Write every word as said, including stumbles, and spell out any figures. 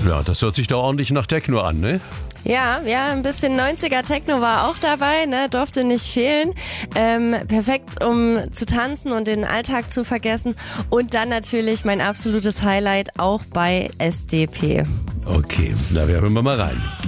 Ja, das hört sich doch ordentlich nach Techno an, ne? Ja, ja, ein bisschen neunziger Techno war auch dabei, ne, durfte nicht fehlen. Ähm, perfekt, um zu tanzen und den Alltag zu vergessen. Und dann natürlich mein absolutes Highlight auch bei S D P. Okay, da hören wir mal rein.